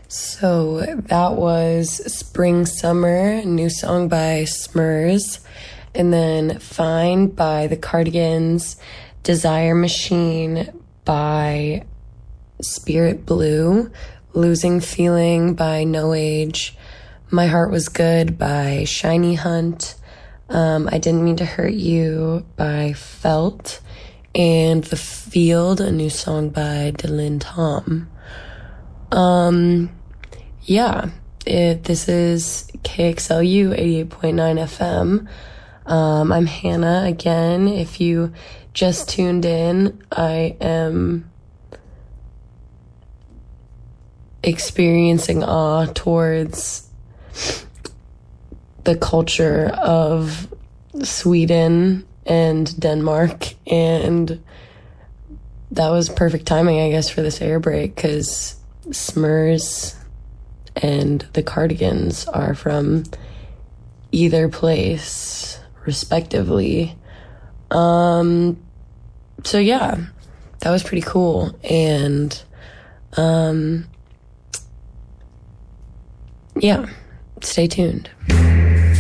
So that was Spring Summer, new song by Smurs, and then Fine by The Cardigans, Desire Machine by Spirit Blue, Losing Feeling by No Age, My Heart Was Good by Shiny Hunt, I Didn't Mean to Hurt You by Felt, and The Field, a new song by Dylan Tom. This is KXLU 88.9 FM. I'm Hannah again. If you just tuned in, I am experiencing awe towards the culture of Sweden and Denmark, and that was perfect timing, I guess, for this air break, because Smurs and the Cardigans are from either place, respectively. So yeah, that was pretty cool. And yeah, stay tuned.